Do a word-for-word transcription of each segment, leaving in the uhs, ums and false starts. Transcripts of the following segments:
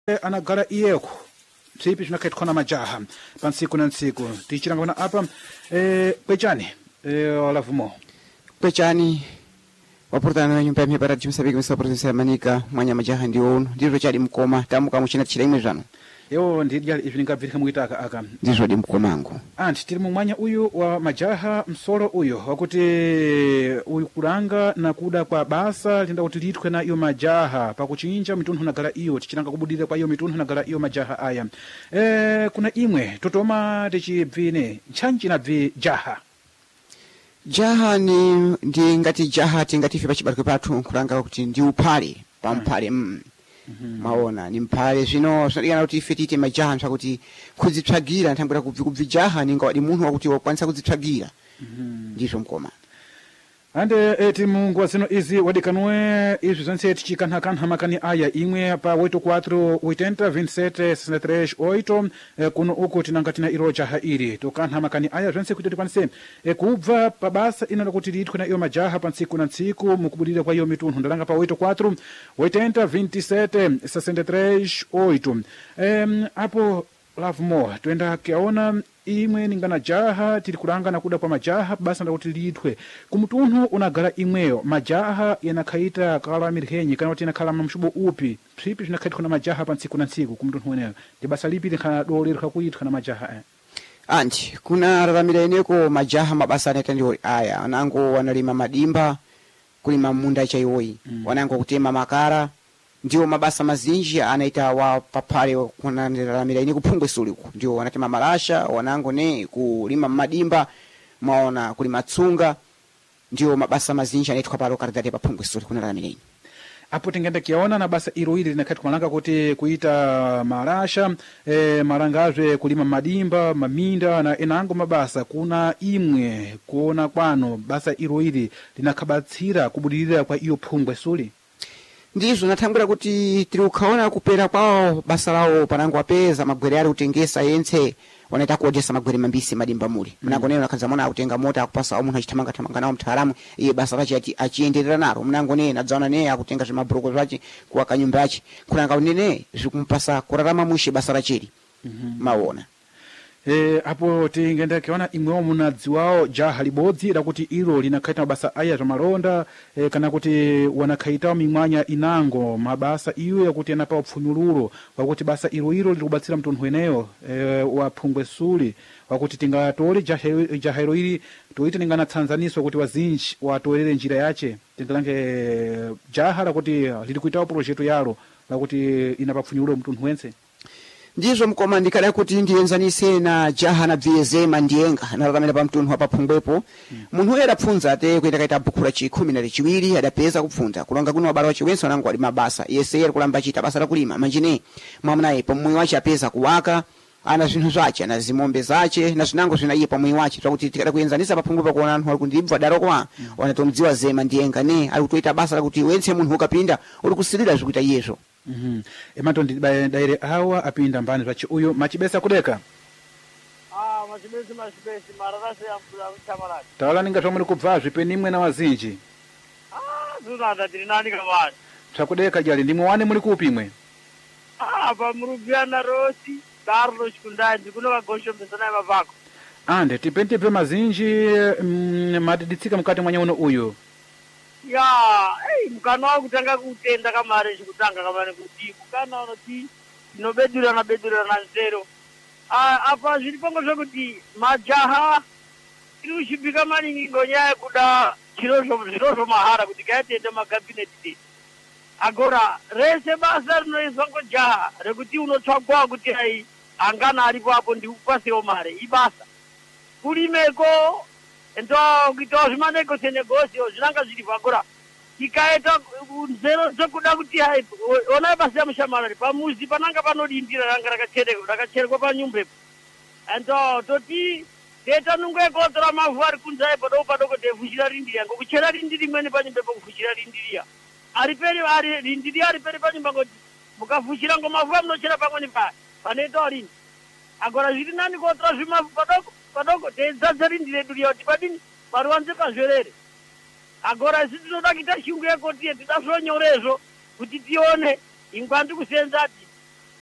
anagala iyeko msipi tunakhetwa na majaha pansiku na nsiku tichiranga na apa eh pechani eh olavumo pechani waportana na nyumba mipara chimsabiki msa province Manika mwanya majaha ndio uno ndiro chadi mkoma tamuka muchina chira imwe zvano yo ndidya ivininga virika muitaka aka ndizvo di mkomangu anti tiri mumwanya uyu wa majaha msolo uyu wakuti uyu kulanga na kuda kwa basa linda kuti litwe na iyo majaha pakuchinja mitunhu nagala iyo tichiranga kubudira kwa iyo mitunhu nagala iyo majaha aya eh kuna imwe totoma tichibvine chanchi na bvi jaha jaha ni ndi ngati jaha tingatife pachibarike pathu kulanga kuti ndi uphale pamphale mm. Mm-hmm. maona ni mphale zvino zvinodikana kuti ife tiite majaha nsakuti kudzitsvagira ntambira kubvi kubvi jaha ninga wadi munhu wakuti wakwanisa kudzitsvagira mm-hmm. ndizvo mkoma ande eti mungu zino izi wadikanwe izvi zvanse tichikanhakanha makani aya imwe pa oito quatro oitenta vinte e sete sessenta e três oito eh, kuno uko tinanga tina iro jaha iri tokanha makani aya zvanse kuti tikwanise eh, kubva pa basa ina lokuti liitwe na iyo majaha pa ntsiku na ntsiku mukubudira kwa iyo mitunhu ndalanga pa oito quatro oitenta vinte e sete sessenta e três oito um, apo love more tuenda kiaona imwe ningana jaha tiri kulanga na kuda kwa majaha basa ndakuti liitwe kumutunhu unagala imweyo majaha yanakhaita kala mirhenyi kana kuti yanakhala mshubo upi psipi zinakhaitwa na majaha pa ntsiku na ntsiku kumutunhu uneyo ndi basa lipi likhana doli likha kuitwa na majaha eh. anti kuna raramira ineko majaha mabasa anaita ndi aya anango wanalima madimba kulima munda chaiwoyi mm. wanango kutema makara ndio mabasa mazinji anaita wa papale kuna raramira ini kuphungwe suliku ndio wanatema malasha wanango ne kulima madimba maona kulima tsunga ndio mabasa mazinji anaitwa palo karidade paphungwe suliku kuna raramira ini apo tingenda kiona na basa iro hili linakati kulanga kuti kuita malasha e, marangazwe kulima madimba maminda na enango mabasa kuna imwe kuona kwano basa iro hili linakabatsira kubudilira kwa iyo phungwe suli ndizvo natambira kuti tiri ukhaona kupera kwao basa lao panango apeza magwere ari kutengesa yense wanaita kuojesa magwere mambisi madimba muli mm. mnango neno nakadzamona akutenga mota akupasa au munhu achitamanga tamanga nawo mtaalamu iye basa rache ati achienderera naro mnango nene nadzaona ne akutenga zvimabhuruko zvache kuwaka nyumba yache kunanga nene zvikumpasa kurarama mushe basa racheri mm-hmm. maona Eh apo tingenda kiona imwewo munadziwao jaha libodzi lakuti ilo linakhaita mabasa aya za malonda eh, kana kuti wanakhaita mimwanya inango mabasa iyo yakuti yanapa upfunyululo wakuti basa ilo ilo likubatsira mtunhu eneyo eh, wa phungwe suli wakuti tingatole jaha jaha ilo ili toite ningana Tanzania kuti wazinji watolere njira yache tingalange jaha lakuti lilikuita project yalo lakuti inapa upfunyululo mtunhu wense ndizvo mkoma ndikada kuti ndiyenzanise na jaha na bviezema ndiyenga nararamira pa mtunhu apa phungwepo mm. munhu era pfunza ate kuenda kaita bukura chikhumi na chiwiri adapeza kupfunza kulonga kuno wabara wache wenso nangu ali mabasa yese yeri kulamba chita basa la kulima manjine mwamnaye pomwe wache apeza kuwaka ana zvinhu zvache na zimombe zache na zvinango zvinaiye pamwe wache twakuti tikada kuyenzanisa pa phungwepo kuona anthu ali kundibva darokwa mm. wanatomdziwa zema ndiyenga ne ali kutoita basa la kuti wense munhu ukapinda uri kusilira zvikuita iyezvo Mhm. Mm emato ndi daire awa apinda mbani zvachi uyu machibesa kudeka. Ah machibesa machibesa mararase yamkula mtamalati. Tawala ninga twamuli kubva zvipe nimwe na wazinji. Ah zunanda tiri nani kamani. Twakudeka jali ndimwe wane muli kupi imwe. Ah pa murubiana rosi Carlos kundanji kuno kagosho mbesana mavako. Ande tipente pe mazinji mm, madiditsika mukati mwanya uno uyu. Ya, eh mukano wangu kutanga kutenda kamare chikutanga kamane kuti mukano unoti inobedura na bedura na zero. Ah apa zvilipongo zvokuti majaha irushibika maningi ngonyaya kuda chirozvo zvirozvo mahara kuti kaitende makabinet agora rese basa rinoizwa ngojaha rekuti unotsvagwa kuti ai angana aripo apo ndikupasewo mare ibasa kulimeko ento kuitawo zvimanegosio negosio zvinanga zviri vagora tikaita nzero dzekuda kuti hai ona basa yamushamanari pamuzi pananga panodindira ranga rakachereka rakacherekwa panyumbepo ento toti deta nungoekotora mavhu ari kunze ai padoko padoko tefushira rindiriya ngokuchera rindiri imweni panyumbepo kufushira rindiriya ari peri ari rindiriya ari peri panyumba ngoti mukafushira ngomavhu amunochera pamweni pa panoitawo rindi agora zviri nani kuotora zvimavhu padoko padoko teidzadza rindi redu riya kuti padini paruwanze pazverere agora isi tinoda kuita chiyungu yekoti tidazonyorezvo kuti tione ingwa ndikusenza ati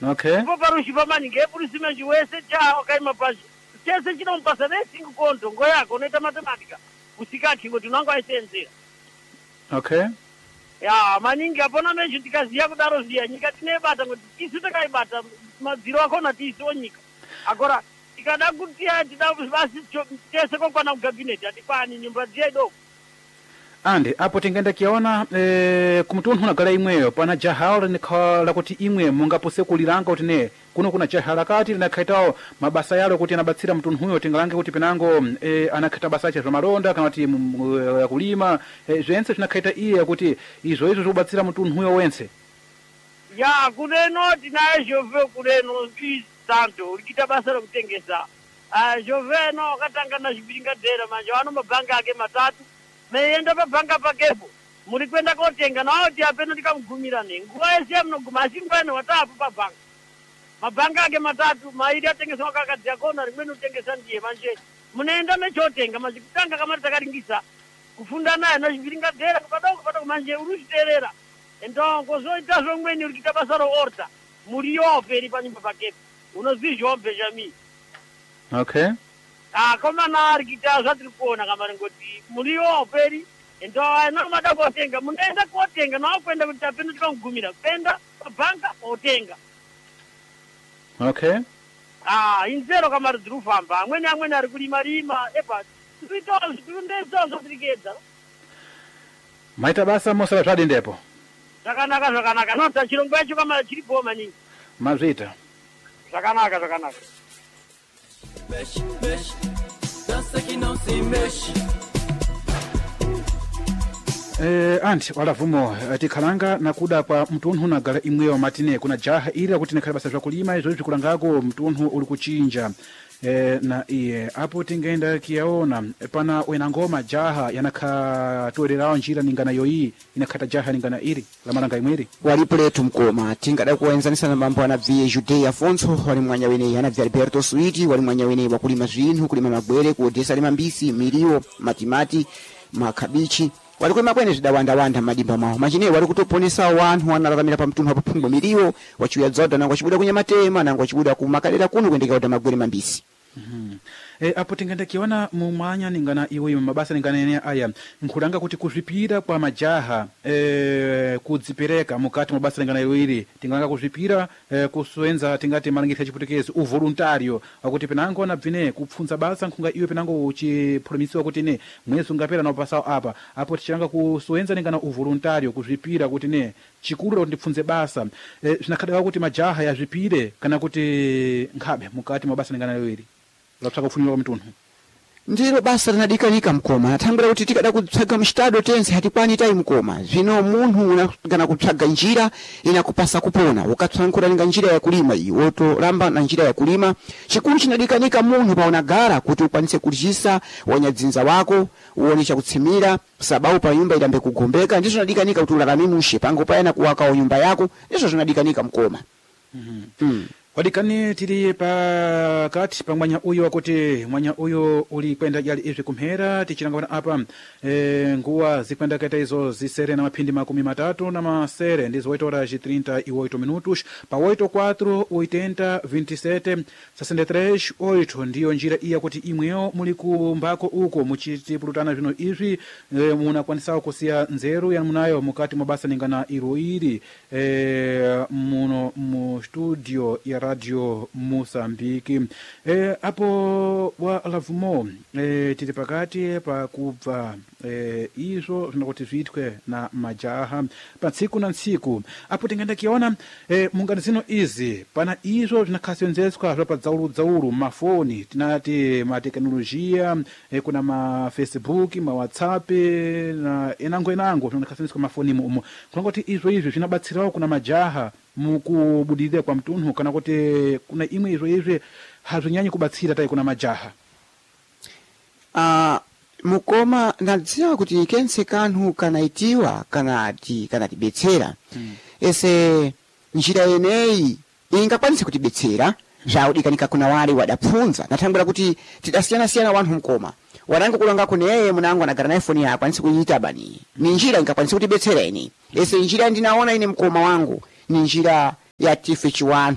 Okay. Ndipo parushi pamaningi epurisi chiwese cha wakaima pashi. Chese chinompasa nesingu konto ngo yako unoita matematika. Usikaki ngo tunango aisenzera. Okay. Ya maningi apona mechi tikaziya kudaro ziya nyika tinebata ngo isu takaibata madziro akona tiso nyika. Agora tikada kuti atida basi chese kokwana ku cabinet atipani nyumba dziya idoko. Andi apo tingenda kiona eh, kumtunhu na gala imweyo pana jahala nikhala kuti imwe mungapose kuliranga kuti ne kuno kuna jahala kati linakhaitao mabasa yalo kuti anabatsira mtunhu huyo tingalange kuti penango eh, anakhaita basa cha malonda kana kuti ya kulima eh, zwense tunakhaita iye kuti izo izo zobatsira mtunhu huyo wense. Ya kuneno tinaye jove kuneno santo ukita basa lokutengesa. Ah jove no katanga na chibiringa dera manje wano mabanga ake matatu. Meenda pabanga pakepo muri kwenda kotenga nawo ti apeno tikamugumira ne nguwa yese mnoguma asingwana watapo pabanga mabanga ake matatu mairi atengesa wakakadzia kona rimweni utengesa ndiye manje munoenda mechotenga mazikutanga kama takaringisa kufunda naye na chibiringa dera padoko padoko manje urushiterera endongo zoita zvomweni uri kuita basa roorta muri yope iri panyumba pakepo unozvizvawo Benjamin. Okay. Ah, kama na arikita zatiri kuona kama ngoti muliyo peri ndo na madako tenga munenda kotenga na kwenda kutapenda tikangumira kwenda banka otenga. Okay. Ah inzero kama rufamba amweni amweni ari kulima lima epa twito twindezo zotrikeza maita basa mosala zvadi ndepo zvakanaka zvakanaka nota chirongwa chacho kama chiripo maningi mazvita zvakanaka zvakanaka. Mexe, mexe, dança que não se mexe. Eh, anti walavumo tikhalanga nakuda kwa mtunhu na gala imweyo matine kuna jaha ila kuti nekhale basa zvakulima izo zikulangako mtunhu uli kuchinja eh, na iye apo tingenda kiyaona pana wena ngoma jaha yanakhatolerawo njira ningana yoyi inakhata jaha ningana iri lamalanga imweri walipo letu mkoma tingada kuwenzanisa na mambo anavye Judea Afonso wali mwanya wene anavye Alberto Suiti wali mwanya wene wakulima zvinhu kulima magwere kuodesa lima mbisi milio matimati makabichi walikulima kwene zidawandawanda madimba mawo machine wali kutoponesa wanthu wanalakamira pa mtunhu apo phungwa milio wachiuya dzoda nango wachibuda kunya matema nango wachibuda kumakalera kuno kuendeka uta magwere mambisi. Mhm. E, apo tingenda kiona mumwanya ningana iwe mabasa ningana ene aya nkhulanga kuti kuzvipira kwa majaha e, kudzipereka mukati mabasa ningana iwiri tinganga kuzvipira e, kusenza tingati malangitha chiputekezi uvoluntario akuti penango na bvine kupfunza basa nkhunga iwe penango uchiphulumisiwa kuti ne mwezi ungapera na pasawo apa apo tichanga kusenza ningana uvoluntario kuzvipira kuti ne chikulu kuti ndipfunze basa e, zvinakadaka kuti majaha yazvipire kana kuti nkhabe mukati mabasa ningana iwiri lapsaka kufunyiwa mtunhu ndiro basa linadikanika mkoma natangura kuti tikada kutsvaga mshitado tense hatikwani tai mkoma zvino munhu unagana kutsvaga njira inakupasa kupona ukatsankhura ninga njira ya kulima iyi woto ramba na njira ya kulima chikulu chinadikanika munhu paunagara kuti ukwanise kuryisa wanyadzinza wako uone chakutsimira sababu pa nyumba idambe kugombeka ndizo zinadikanika kuti ularaminushe pango payana kuwaka nyumba yako ndizo zinadikanika mkoma. Mhm. Mm. Wadikani tiri pa kati pa mwanya uyo wakuti mwanya uyo uli kwenda jali izvi kumhera tichirangana apa e, nguwa zikwenda kaita izo zisere na mapindi makumi matatu na masere ndizo oito horas e trinta e oito minutos pa oito quatro oitenta vinte e sete sessenta e três oito ndiyo njira iya kuti imweyo muli kumbako uko muchitipulutana zvino izvi e, munakwanisawo kusiya nzeru ya munayo mukati mabasa ningana iruiri e, muno mu studio ya Radio Mozambique. E, apo wa lavumo e, tiri pakati pa kubva e, izo zvinoti zvitwe na majaha pa tsiku na tsiku apo tingenda kiona e, mungani zino izi pana izo zvinakasenzeswa zvapa dzaulu dzaulu mafoni tinati mateknolojia e, kuna ma Facebook ma WhatsApp na enango enango zvinakasenzeswa mafoni mumo kuna kuti izo izvi zvinabatsirawo kuna majaha mukubudidira kwa mtunhu kana kuti kuna imwe izvo izvi hazvinyanyi kubatsira tai kuna majaha. Ah, uh, mukoma ndadziwa kuti kense kanhu kanaitiwa kana ati kana tibetsera hmm. ese njira yeneyi ingakwanise kutibetsera zvaudikanika kuna wale wadapfunza natangura kuti tidasiyana siyana wanthu mkoma wananga kulanga kune yeye munango anagara na iPhone yako kwanise kuyiita bani ni njira ingakwanise kutibetsera ine ese njira ndinaona ine mkoma wangu ni njira ya tife chiwanthu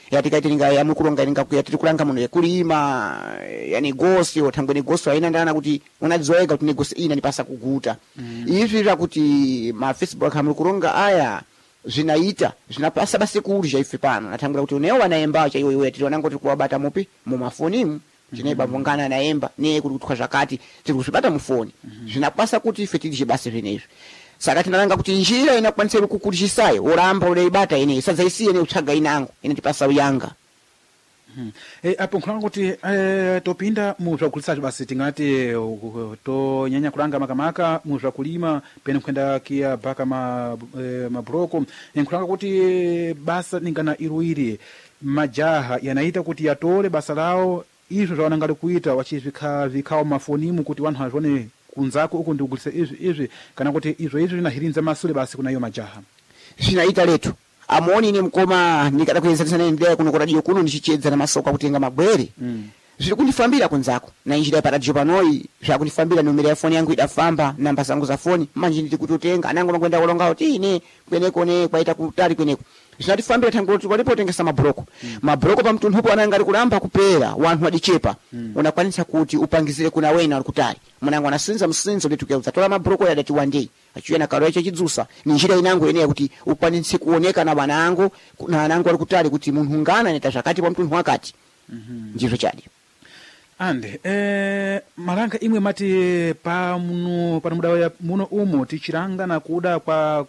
yati kaiti ninga ya mukulonga ninga kuya tiri kulanga muno yakulima yani gosi otangwe ni gosi aina ndana kuti unadziweka kuti ni gosi ina nipasa kuguta mm. izvi kuti ma Facebook amukulonga aya zvinaita zvinapasa basi kurja ife pano natangura kuti unewo anaemba cha iwe iwe tiri wanango tiri kuwabata mupi mu mafonimu chinaiba vongana naemba ne kuti kutwa zvakati tiri kuzvibata mufoni mm-hmm. zvinapasa kuti ife tiri basi zvinezvi saka tinalanga kuti njira inakwanisa kukurishisayo oramba uleibata ine sadzaisiye ne utsvaga inango ine tipasa uyanga Hmm. E, apo nkulanga kuti e, topinda muzvakulisa basi tingati uh, to nyanya kulanga makamaka muzvakulima pene kwenda kia baka ma e, mabroko nkulanga kuti basa ningana iruiri majaha yanaita kuti yatole basa lao izvo zvawanangali kuita wachizvika vikao mafonimu kuti wanhu azvone kunzako uko ndikugulisa izvi izvi kana kuti izvo izvi zvinahirinza masule basi kuna iyo majaha zvinaita letu amoni ni mkoma nikada kuenzana nendea kuno kwa radio kuno ndichichedza na masoko kutenga mabwere mm. zviri kundifambira kunzako na njira pa radio panoi zviri kundifambira numero ya phone yangu idafamba namba zangu za phone manje nditi kutotenga anango ngoenda kulonga kuti ine kweneko ne kwaita kutali kweneko zvinatifambira tangu kuti kwalipo tengesa mabroko mm. mabroko pa mtundu hupo ananga ali kulamba kupera wanhu wadichepa mm. unakwanisa kuti upangizire kuna wena ali kutali mwanangu anasinza msinzo litukeuza tola mabroko ya dati one day achiwe na karo cha chidzusa ni njira inango yenea kuti ukwanise kuoneka na wanangu na anangu ali kutali kuti munhu ngana neta zvakati pa mtundu wakati mm-hmm. ndivyo chadi ande eh malanga imwe mati pa muno pa muda muno umo tichiranga na kuda kwa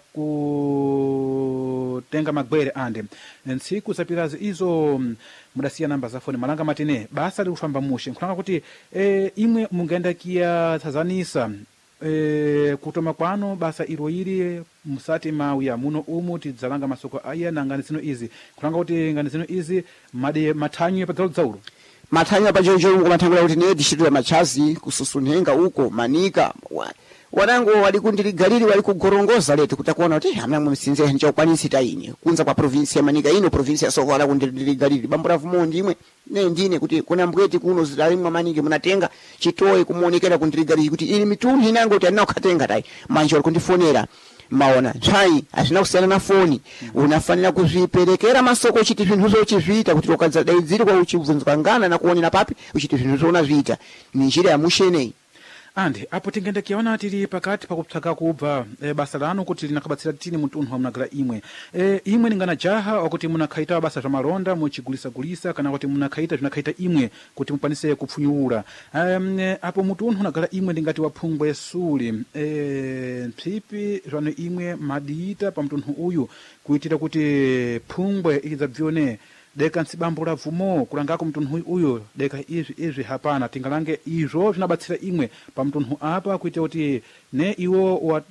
kutenga magwere ande nsiku zapirazi izo mudasiya namba za phone malanga matine basa likufamba mushe nkulanga kuti eh imwe mungenda kia tazanisa eh kutoma kwano basa iroiri musati mauya muno umo tidzalanga masoko aya na ngani zino izi nkulanga kuti ngani zino izi made mathanyo pa dzauro matanya pa jojo uko matangula kuti ne dishitula machazi kususunhenga uko manika wa, wanango wali kundiligalili wali kugorongoza letu kutakuona kuti hamna msinze nje kwanisi taini kunza kwa province ya manika ino province ya Soko wala kundiligalili bambura vumo ndimwe ne ndine kuti kuna mbweti kuno zilalimwa manike munatenga chitoe kumuonekera kundiligalili kuti ili mitundu inango kuti anao katenga tai manje wali kundifonera maona chai asina kusiyana na foni mm. unafanira kuzviperekera masoko uchiti zvinhu zvochizviita kuti ukadza daidziri kwa uchibvunzwa ngana na kuonera papi uchiti zvinhu zvona zviita ni njira ya mushenei ande apo tingenda kiona tiri pakati pakutsaka kubva e, basa lano kuti linakabatsira tini mutunhu munagala imwe e, imwe ningana jaha okuti munakhaita basa zva malonda muchigulisa gulisa kana kuti munakhaita zvinakhaita imwe kuti mukwanise kupfunyura um, e, apo mutunhu nagala imwe ndingati waphungwe suli e, mpsipi zvano imwe madiita pa mutunhu uyu kuitira kuti phungwe idzabvione deka nsibambula vumo kulangako mtunhu uyo deka izvi izvi hapana tingalange izvo zvinabatsira imwe pa mtunhu apa kuite kuti ne iwo wa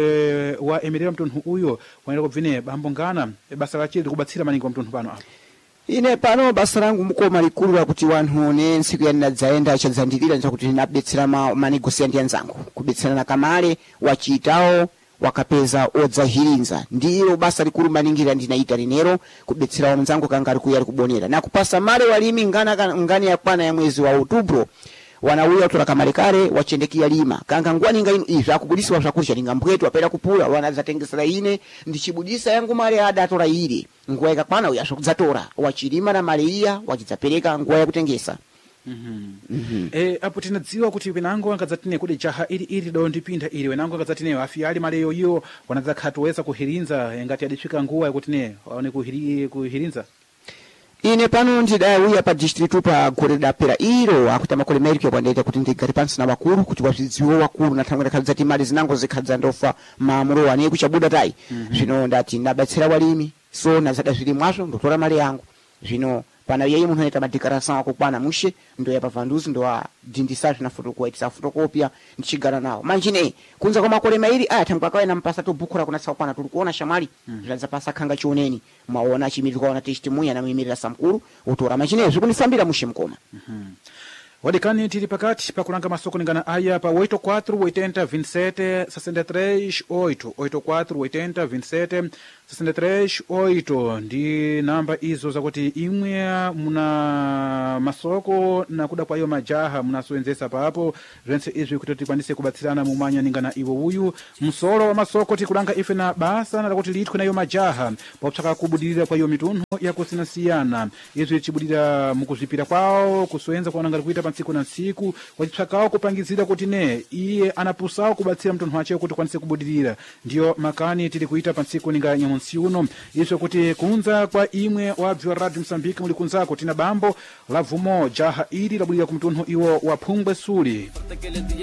e, wa emerera mtunhu uyo wanera kubvine bambongana e, basa lachi likubatsira maningi wa mtunhu pano apa ine pano basa langu mukoma likulu la kuti wanhu ne nsiku ya nadzaenda achadzandilira nja kuti ninabetsera ma manegosianti yanzangu kubetsera na kamale wachitao wakapeza odzahirinza ndiyo basa likulu maningira ndinaita linero kubetsera wa mzangu kangari kuyari kubonera na kupasa male walimi ngana ngani ya kwana ya mwezi wa Oktoba wanauya tola kamarekare wachendekia lima kanga ngwani nga ino izva akubudiswa zvakurya linga mbwetu apera kupula wanazatengesera ine ndichibudisa yangu male ada tola ile nguwa ikakwana uya zvokudzatora wachilima na male iya wachidzapereka nguwa ya kutengesa. Mhm. Mm eh apo tinadziwa kuti wenango angadzatine kudi jaha ili ili do ndipinda ili wenango angadzatine afiyali maleyo iyo wanadzakhatoweza kuhirinza ngati adifika nguwa kuti ne aone kuhiri kuhirinza ine pano ndidauya pa district pa goreda pera iro akuta makole merike kwandeta kuti ndigari pansi na bakuru kuti wazvidziwo wakuru nathangana khadzati mali zinango zikhadza ndofa mamulo wane kuchabuda tai mm -hmm. Zvino ndati nabatsira walimi so nazada zvili mwazo ndotora mali yangu zvino pana yeye munhu anaita madeclaration akukwana mushe ndo yapa vanduzi ndo a dindisa na photocopy photocopy ndichigana nawo manjine kunza kwa makole mairi aya thangwa kawe nampasa to bukura kuna tsakwana tuli kuona shamali zvanza pasa khanga chioneni maona chimirika ona testimony na mimirira samkuru utora manjine zvikunifambira mushe mkoma mhm wadikani tili pakati pakulanga masoko ningana aya pa oito quatro oitenta vinte e sete sessenta e três oito oito quatro oitenta vinte e sete sessenta e três oito ndi namba izo zakuti imwe muna masoko na kuda kwa iyo majaha munasowenzesa papo zvense izvi kuti tikwanise kubatsirana mumanya ningana iwo uyu msolo wa masoko tikulanga ife na basa na lakuti litwe na iyo majaha popsaka kubudilira kwa iyo mitunho ya kusinasiyana izvi chibudira mukuzipira kwao kusowenza kuonanga kuita pa ntsiku na ntsiku kwachipsakawo kupangizira kuti ne iye anapusawo kubatsira mtunho wache kuti kwanise kubudilira ndiyo makani tili kuita pa ntsiku ninga nyamunsi uno izvo kuti kunza kwa imwe wabvi wa Radio Msambiki muli kunzako tina bambo la vumo jaha ili labudira ku mtunho iwo wa Phungwe Suli.